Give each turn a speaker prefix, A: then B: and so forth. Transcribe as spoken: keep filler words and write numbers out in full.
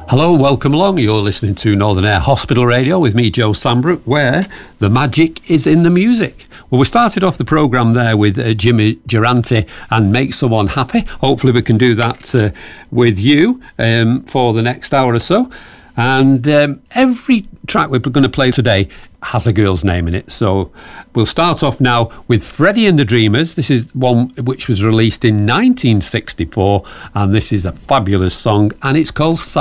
A: Hello, welcome along. You're listening to Northern Air Hospital Radio with me, Joe Sambrook, where the magic is in the music. Well, we started off the programme there with uh, Jimmy Durante and Make Someone Happy. Hopefully we can do that uh, with you um, for the next hour or so. And um, every track we're going to play today has a girl's name in it. So we'll start off now with Freddie and the Dreamers. This is one which was released in nineteen sixty-four, and this is a fabulous song, and it's called